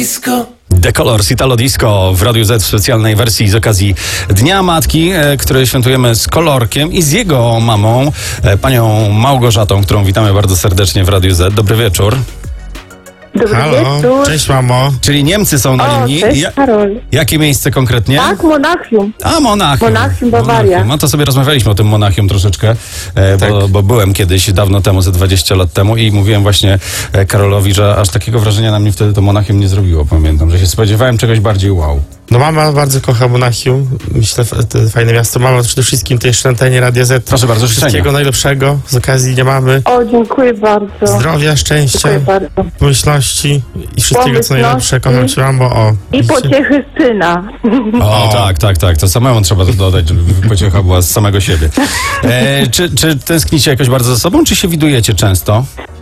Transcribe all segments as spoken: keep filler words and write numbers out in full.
Disco. The Colors, Italo Disco w Radiu Z w specjalnej wersji z okazji Dnia Matki, e, który świętujemy z Kolorkiem i z jego mamą, e, panią Małgorzatą, którą witamy bardzo serdecznie w Radiu Z. Dobry wieczór. Dobry Halo, wieczór. cześć mamo. Czyli Niemcy są na O, linii. cześć Ja, Karol. jakie miejsce konkretnie? Tak, Monachium. A, Monachium. Monachium, Bawaria. Monachium. No to sobie rozmawialiśmy o tym Monachium troszeczkę, e, Tak. bo, bo byłem kiedyś, dawno temu, ze dwadzieścia lat temu i mówiłem właśnie e, Karolowi, że aż takiego wrażenia na mnie wtedy to Monachium nie zrobiło. Pamiętam, że się spodziewałem czegoś bardziej wow. No mama bardzo kocha Monachium. Myślę, f- to fajne miasto. Mama przede wszystkim tej jeszcze antenie Radia Z. Proszę bardzo, życzenia. Wszystkiego najlepszego z okazji Dnia Mamy. O, dziękuję bardzo. Zdrowia, szczęścia, Dziękuję bardzo. pomyślności i wszystkiego co najlepsze. Kocham cię mamo. O, I widzicie? pociechy syna. O, tak, tak, tak. To samemu trzeba to dodać, żeby pociecha była z samego siebie. E, czy, czy tęsknicie jakoś bardzo za sobą, czy się widujecie często?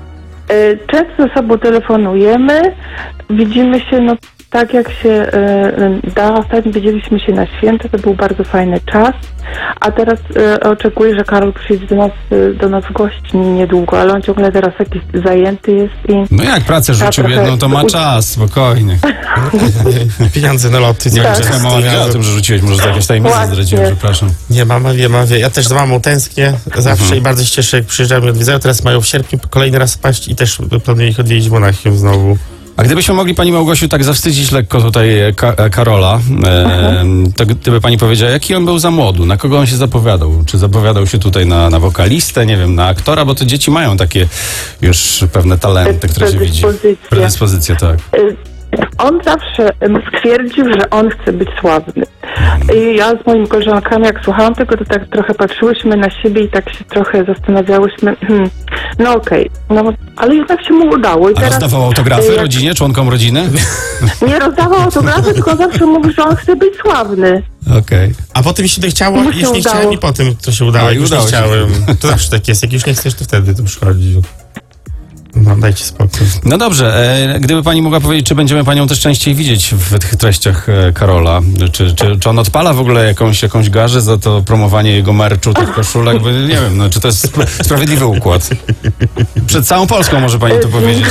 Y, Często ze sobą telefonujemy. Widzimy się, no tak jak się y, da. Ostatnio widzieliśmy się na święta, to był bardzo fajny czas. A teraz y, oczekuję, że Karol przyjdzie do nas, y, do nas w gości niedługo, ale on ciągle teraz jakiś zajęty jest i... No jak pracę rzucił trochę- jedną, to ma czas, spokojnie. Pieniądze na loty. Nie cały wiem, czy czas. twoja mama wiedziała o tym, że rzuciłeś, może to jakieś tajemnice Właśnie. zdradziłem, przepraszam. Nie, mama wie, mama wie. Ja też za mamą tęsknię zawsze Mhm. i bardzo się cieszę, jak przyjeżdżają i odwiedzają. Teraz mają w sierpniu kolejny raz paść i też planuję ich odwiedzić Monachium znowu. A gdybyśmy mogli pani Małgosiu tak zawstydzić lekko tutaj e, Ka- e, Karola, e, to gdyby pani powiedziała, jaki on był za młodu, na kogo on się zapowiadał? Czy zapowiadał się tutaj na, na wokalistę, nie wiem, na aktora, bo to dzieci mają takie już pewne talenty, które się widzi. Predyspozycje. Predyspozycje, tak. Y, On zawsze em, stwierdził, że on chce być sławny. I ja z moimi koleżankami, jak słuchałam tego, to tak trochę patrzyłyśmy na siebie i tak się trochę zastanawiałyśmy, hmm, no okej, no ale jednak się mu udało. I A rozdawał autografy jak rodzinie, członkom rodziny? Nie rozdawał autografy, tylko zawsze mówił, że on chce być sławny. Okej. A potem mi się to chciało, Mu się już nie udało. chciałem i potem to się udało. A, i Jak już nie udało się. chciałem. To zawsze tak jest. Jak już nie chcesz, to wtedy to przychodzi. No, dajcie spokój. No dobrze, e, gdyby pani mogła powiedzieć, czy będziemy panią też częściej widzieć w tych treściach e, Karola? Czy, czy, czy on odpala w ogóle jakąś, jakąś garzę za to promowanie jego merczu, tych koszulek? Bo nie wiem, no, czy to jest spra- sprawiedliwy układ? Przed całą Polską może pani to powiedzieć.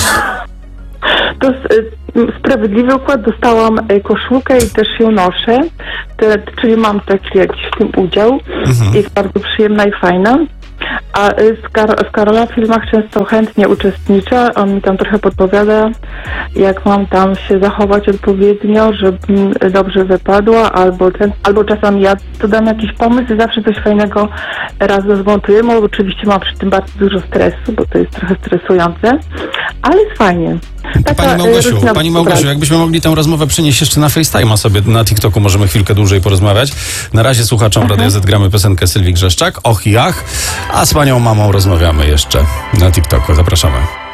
To s- y, sprawiedliwy układ, dostałam y, koszulkę i też ją noszę, Te, czyli mam taki jakiś w tym udział. Jest bardzo przyjemna i fajna. A y, z, Kar- z Karola w filmach często chętnie uczestniczę. On mi tam trochę podpowiada, jak mam tam się zachować odpowiednio, żebym dobrze wypadła, albo, ten, albo czasami ja dodam jakiś pomysł i zawsze coś fajnego razem zmontujemy. Oczywiście mam przy tym bardzo dużo stresu, bo to jest trochę stresujące, ale jest fajnie. Taka, Pani y, Małgosiu, rutyna pani współpracy. Małgosiu, jakbyśmy mogli tę rozmowę przenieść jeszcze na FaceTime'a sobie, na TikToku możemy chwilkę dłużej porozmawiać. Na razie słuchaczom Radia Z gramy piosenkę Sylwii Grzeszczak, Och i Ach, a z panią mamą rozmawiamy jeszcze na TikToku. Zapraszamy.